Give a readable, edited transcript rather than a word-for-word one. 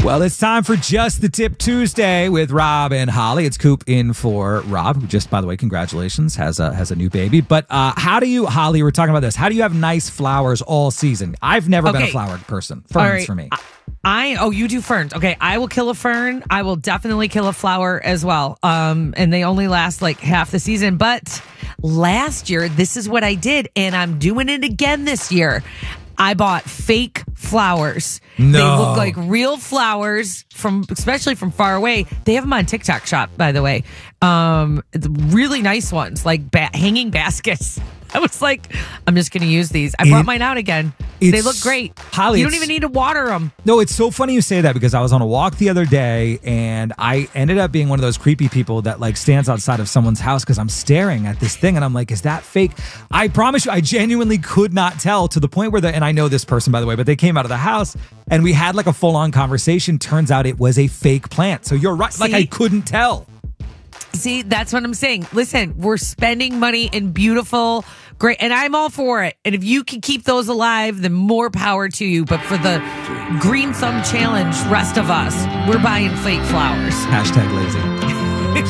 Well, it's time for Just the Tip Tuesday with Rob and Holly. It's Coop in for Rob, who just, by the way, congratulations, has a new baby. But how do you, Holly, we're talking about this. How do you have nice flowers all season? I've never been a flower person. Ferns for me. You do ferns. Okay, I will kill a fern. I will definitely kill a flower as well. And they only last like half the season. But last year, this is what I did, and I'm doing it again this year. I bought fake flowers. No. They look like real flowers especially from far away. They have them on TikTok Shop, by the way. Really nice ones, like hanging baskets. I was like, I'm just going to use these. I brought mine out again. They look great. Holly, you don't even need to water them. No, it's so funny you say that because I was on a walk the other day and I ended up being one of those creepy people that like stands outside of someone's house because I'm staring at this thing and I'm like, is that fake? I promise you, I genuinely could not tell to the point where and I know this person, by the way, but they came out of the house and we had like a full-on conversation. Turns out it was a fake plant. So you're right. Like I couldn't tell. See, that's what I'm saying. Listen, we're spending money in beautiful, great, and I'm all for it. And if you can keep those alive, then more power to you. But for the Green Thumb Challenge, rest of us, we're buying fake flowers. #lazy.